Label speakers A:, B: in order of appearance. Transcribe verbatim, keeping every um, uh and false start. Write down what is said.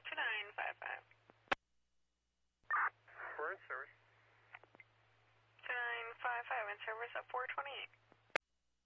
A: two nine five five.
B: We're in service.
A: two nine five five in service at four twenty-eight.